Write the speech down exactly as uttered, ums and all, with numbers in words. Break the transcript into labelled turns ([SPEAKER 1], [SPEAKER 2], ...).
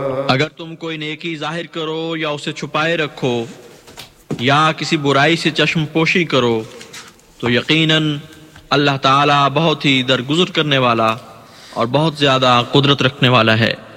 [SPEAKER 1] अगर तुम कोई नेकी जाहिर करो या उसे छुपाए रखो या किसी बुराई से चश्मपोशी करो तो यकीनन अल्लाह ताला बहुत ही दरगुजर करने वाला और बहुत ज़्यादा कुदरत रखने वाला है।